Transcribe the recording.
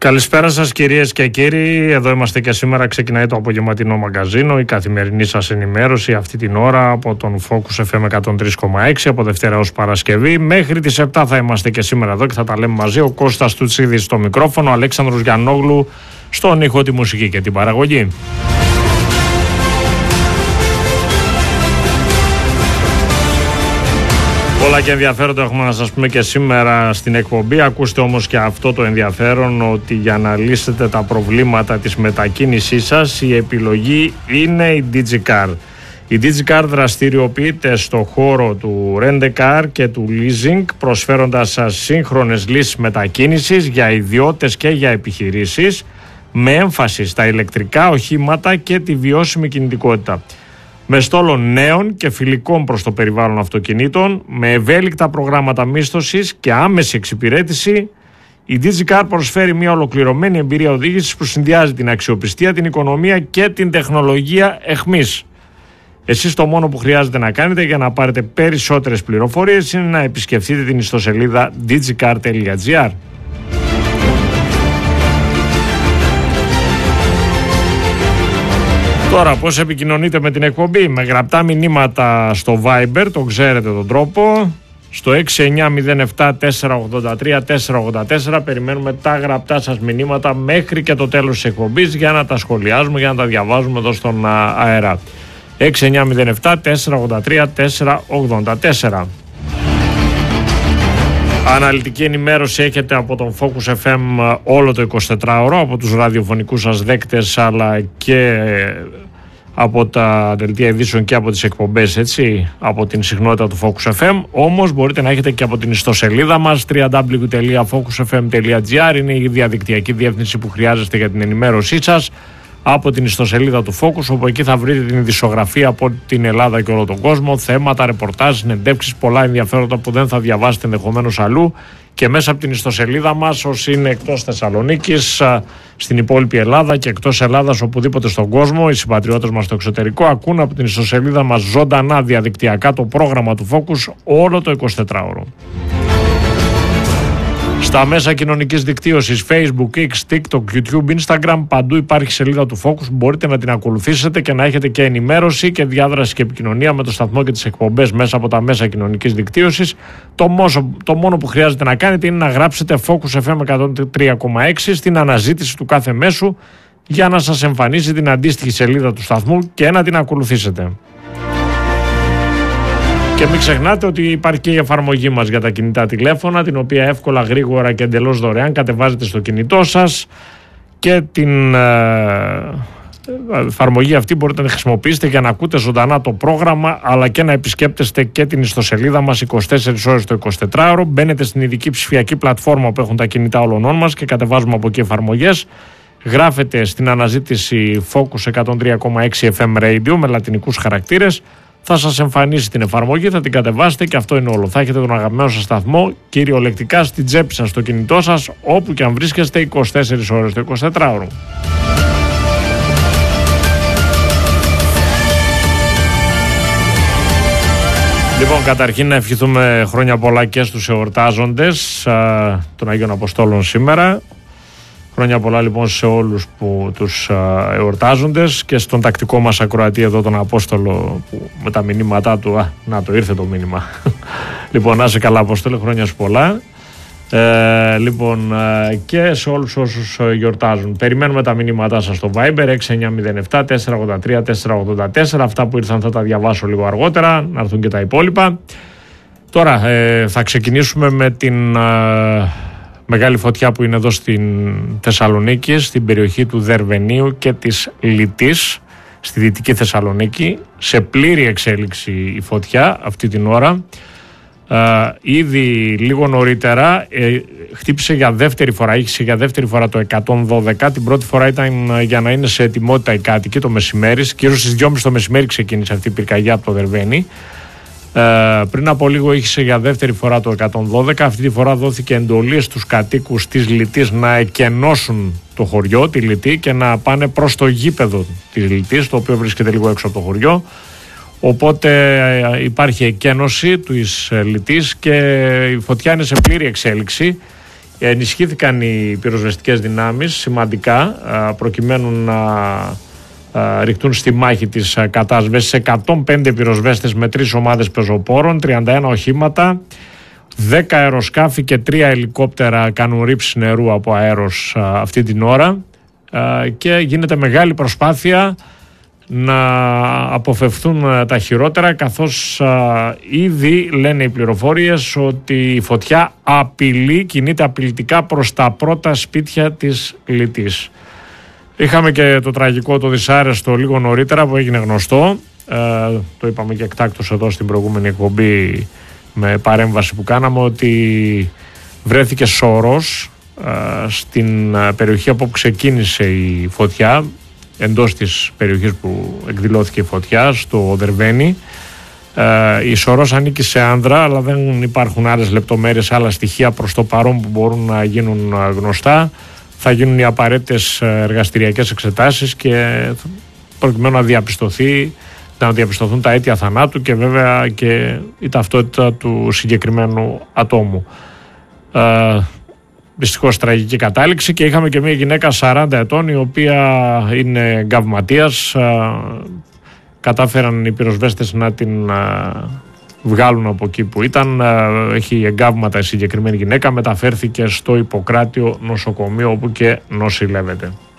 Καλησπέρα σας κυρίες και κύριοι, εδώ είμαστε και σήμερα. Ξεκινάει το απογευματινό μαγκαζίνο, η καθημερινή σας ενημέρωση αυτή την ώρα από τον Focus FM 103,6 από Δευτέρα ως Παρασκευή. Μέχρι τις 7 θα είμαστε και σήμερα εδώ και θα τα λέμε μαζί. Ο Κώστας Τουτσίδης στο μικρόφωνο, ο Αλέξανδρος Γιαννόγλου στον ήχο, τη μουσική και την παραγωγή. Πολλά και ενδιαφέροντα έχουμε να σας πούμε και σήμερα στην εκπομπή. Ακούστε όμως και αυτό το ενδιαφέρον, ότι για να λύσετε τα προβλήματα της μετακίνησής σας η επιλογή είναι η DigiCar. Η DigiCar δραστηριοποιείται στο χώρο του Rent-A-Car και του Leasing, προσφέροντας σας σύγχρονες λύσεις μετακίνησης για ιδιώτες και για επιχειρήσεις, με έμφαση στα ηλεκτρικά οχήματα και τη βιώσιμη κινητικότητα. Με στόλο νέων και φιλικών προς το περιβάλλον αυτοκινήτων, με ευέλικτα προγράμματα μίσθωσης και άμεση εξυπηρέτηση, η DigiCar προσφέρει μια ολοκληρωμένη εμπειρία οδήγησης που συνδυάζει την αξιοπιστία, την οικονομία και την τεχνολογία εχμής. Εσείς το μόνο που χρειάζεται να κάνετε για να πάρετε περισσότερες πληροφορίες είναι να επισκεφτείτε την ιστοσελίδα digicar.gr. Τώρα, πώς επικοινωνείτε με την εκπομπή? Με γραπτά μηνύματα στο Viber, το ξέρετε τον τρόπο, στο 6907-483-484. Περιμένουμε τα γραπτά σας μηνύματα μέχρι και το τέλος της εκπομπής για να τα σχολιάζουμε, για να τα διαβάζουμε εδώ στον αέρα. 6907-483-484. Αναλυτική ενημέρωση έχετε από τον Focus FM όλο το 24ωρο, από τους ραδιοφωνικούς σας δέκτες, αλλά και από τα δελτία ειδήσεων και από τις εκπομπές, έτσι, από την συχνότητα του Focus FM. Όμως μπορείτε να έχετε και από την ιστοσελίδα μας www.focusfm.gr. είναι η διαδικτυακή διεύθυνση που χρειάζεστε για την ενημέρωσή σας από την ιστοσελίδα του Focus, όπου εκεί θα βρείτε την ειδησιογραφία από την Ελλάδα και όλο τον κόσμο, θέματα, ρεπορτάζ, συνεντεύξεις, πολλά ενδιαφέροντα που δεν θα διαβάσετε ενδεχομένως αλλού, και μέσα από την ιστοσελίδα μας, όσοι είναι εκτός Θεσσαλονίκης, στην υπόλοιπη Ελλάδα και εκτός Ελλάδας, οπουδήποτε στον κόσμο, οι συμπατριώτες μας στο εξωτερικό ακούν από την ιστοσελίδα μας ζωντανά διαδικτυακά το πρόγραμμα του Focus όλο το 24ωρο. Στα μέσα κοινωνικής δικτύωσης, Facebook, X, TikTok, YouTube, Instagram, παντού υπάρχει σελίδα του Focus. Μπορείτε να την ακολουθήσετε και να έχετε και ενημέρωση και διάδραση και επικοινωνία με το σταθμό και τις εκπομπές μέσα από τα μέσα κοινωνικής δικτύωσης. Το μόνο που χρειάζεται να κάνετε είναι να γράψετε Focus FM 103,6 στην αναζήτηση του κάθε μέσου για να σας εμφανίσει την αντίστοιχη σελίδα του σταθμού και να την ακολουθήσετε. Και μην ξεχνάτε ότι υπάρχει και η εφαρμογή μας για τα κινητά τηλέφωνα, την οποία εύκολα, γρήγορα και εντελώς δωρεάν κατεβάζετε στο κινητό σας, και την εφαρμογή αυτή μπορείτε να χρησιμοποιήσετε για να ακούτε ζωντανά το πρόγραμμα, αλλά και να επισκέπτεστε και την ιστοσελίδα μας 24 ώρες το 24ωρο. Μπαίνετε στην ειδική ψηφιακή πλατφόρμα που έχουν τα κινητά όλων μας και κατεβάζουμε από εκεί εφαρμογές. Γράφετε στην αναζήτηση Focus 103,6 FM Radio με λατινικούς χαρακτήρες. Θα σας εμφανίσει την εφαρμογή, θα την κατεβάσετε και αυτό είναι όλο. Θα έχετε τον αγαπημένο σας σταθμό κυριολεκτικά στην τσέπη σας, στο κινητό σας, όπου και αν βρίσκεστε 24 ώρες το 24ωρο. Λοιπόν, καταρχήν να ευχηθούμε χρόνια πολλά και στους εορτάζοντες των Αγίων Αποστόλων σήμερα. Χρόνια πολλά λοιπόν σε όλους τους εορτάζοντες και στον τακτικό μας ακροατή εδώ, τον Απόστολο, που με τα μηνύματά του, να το ήρθε το μήνυμα. Λοιπόν, να είσαι καλά Απόστολε, χρόνια σου πολλά. Και σε όλους όσους γιορτάζουν. Περιμένουμε τα μηνύματά σας στο Viber 6907-483-484. Αυτά που ήρθαν θα τα διαβάσω λίγο αργότερα, να έρθουν και τα υπόλοιπα. Τώρα θα ξεκινήσουμε με την μεγάλη φωτιά που είναι εδώ στην Θεσσαλονίκη, στην περιοχή του Δερβενίου και της Λιτής, στη Δυτική Θεσσαλονίκη. Σε πλήρη εξέλιξη η φωτιά αυτή την ώρα. Ήδη λίγο νωρίτερα χτύπησε για δεύτερη φορά, είχε για δεύτερη φορά το 112. Την πρώτη φορά ήταν για να είναι σε ετοιμότητα οι κάτοικοι το μεσημέρι. Κυρίως στις 2.30 το μεσημέρι ξεκίνησε αυτή η πυρκαγιά από το Δερβένι. Πριν από λίγο είχε για δεύτερη φορά το 112. Αυτή τη φορά δόθηκε εντολή στους κατοίκους της Λιτής να εκενώσουν το χωριό, τη Λιτή, και να πάνε προς το γήπεδο της Λιτής, το οποίο βρίσκεται λίγο έξω από το χωριό. Οπότε υπάρχει εκένωση της Λιτής και η φωτιά είναι σε πλήρη εξέλιξη. Ενισχύθηκαν οι πυροσβεστικές δυνάμεις σημαντικά προκειμένου να ρηχτούν στη μάχη της κατάσβεσης. 105 πυροσβέστες με 3 ομάδες πεζοπόρων, 31 οχήματα, 10 αεροσκάφη και 3 ελικόπτερα κάνουν ρήψη νερού από αέρος αυτή την ώρα, και γίνεται μεγάλη προσπάθεια να αποφευθούν τα χειρότερα, καθώς ήδη λένε οι πληροφορίες ότι η φωτιά κινείται απειλητικά προς τα πρώτα σπίτια της Λυτής. Είχαμε και το τραγικό, το δυσάρεστο λίγο νωρίτερα που έγινε γνωστό, το είπαμε και εκτάκτως εδώ στην προηγούμενη εκπομπή με παρέμβαση που κάναμε, ότι βρέθηκε σωρός στην περιοχή από όπου ξεκίνησε η φωτιά, εντός της περιοχής που εκδηλώθηκε η φωτιά, στο Δερβένι. Η σωρός ανήκει σε άνδρα, αλλά δεν υπάρχουν άλλες λεπτομέρειες, άλλα στοιχεία προς το παρόν που μπορούν να γίνουν γνωστά. Θα γίνουν οι απαραίτητες εργαστηριακές εξετάσεις και προκειμένου να διαπιστωθούν τα αίτια θανάτου και βέβαια και η ταυτότητα του συγκεκριμένου ατόμου. Δυστυχώς τραγική κατάληξη, και είχαμε και μια γυναίκα 40 ετών η οποία είναι εγκαυματίας. Κατάφεραν οι πυροσβέστες να την βγάλουν από εκεί που ήταν. Έχει εγκαύματα η συγκεκριμένη γυναίκα, μεταφέρθηκε στο Ιπποκράτιο νοσοκομείο όπου και νοσηλεύεται.